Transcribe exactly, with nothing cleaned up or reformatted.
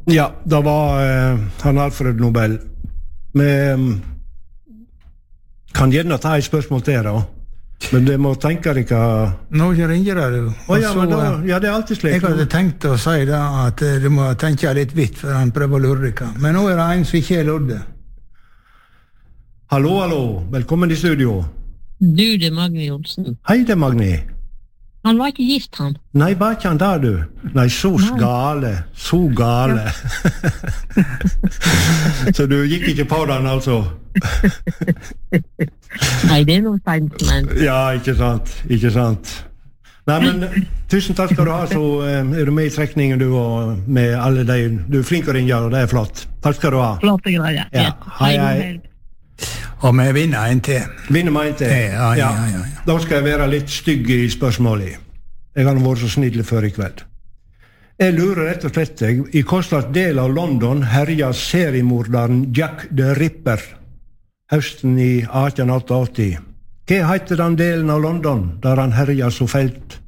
Ja, det var uh, han Alfred Nobel. Vi um, kan gjerne ta et spørsmål til da. Men det må tenke dere... Nå ringer det du. Oh, ja, men da, ja, det er alltid slik. Jeg hadde tenkt å si da at du må tenke litt vidt for han prøver å lure dere. Men nå er det en som ikke er lurte. Hallo, hallo. Velkommen i studio. Du, det er Magni Olsen. Hei, det er Magni. Han var ikke gift, han. Nei, var ikke han der, du? Nei, så gale. Så gale. Ja. Så du gikk ikke på den, altså? Nei, det er noe feint, men... Ja, ikke sant, ikke sant. Nei, men tusen takk skal du ha, så um, er du med i trekningen du, og med alle de, du er flink å ringe, og det er flott. Takk skal du ha. Flotte greier. Ja, hei, hei. Og vi vinner en til. Vinner meg en til? Ja, ja, ja, ja, ja. Da skal jeg være litt stygg i spørsmålet. Jeg har vært så snidlig før i kveld. Jeg lurer rett og slett deg, i hvilken del av London herjer seriemorderen Jack the Ripper høsten i atten åttiåtte. Hva heter den delen av London der han herjer så felt?